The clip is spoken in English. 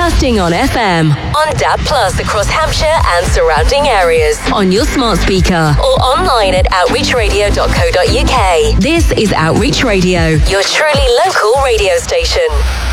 Broadcasting on FM, on DAB Plus across Hampshire and surrounding areas, on your smart speaker, or online at outreachradio.co.uk. This is Outreach Radio, your truly local radio station.